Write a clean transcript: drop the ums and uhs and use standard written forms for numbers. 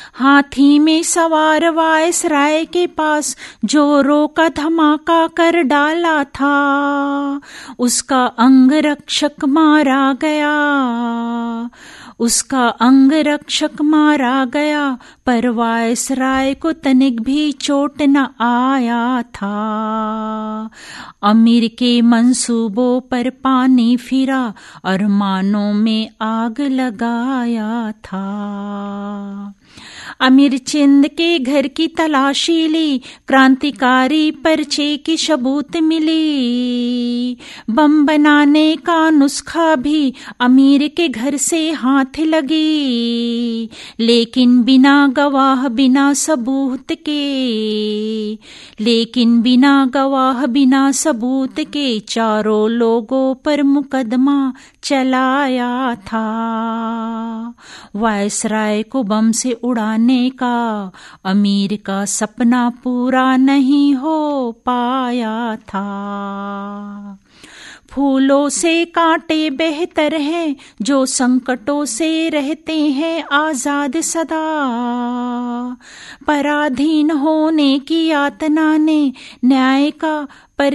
हाथी में सवार वायसराय के पास जो रोका धमाका कर डाला था, उसका अंगरक्षक मारा गया, उसका अंगरक्षक मारा गया, पर वायसराय को तनिक भी चोट न आया था। अमीर के मंसूबों पर पानी फिरा, अरमानों में आग लगाया था। अमीर चंद के घर की तलाशी ली, क्रांतिकारी पर्चे की सबूत मिली। बम बनाने का नुस्खा भी अमीर के घर से हाथ लगी, लेकिन बिना गवाह बिना सबूत के, लेकिन बिना गवाह बिना सबूत के चारों लोगों पर मुकदमा चलाया था। वायसराय को बम से उड़ाने का अमीर का सपना पूरा नहीं हो पाया था। फूलों से कांटे बेहतर हैं जो संकटों से रहते हैं आजाद सदा, पराधीन होने की यातना ने न्याय का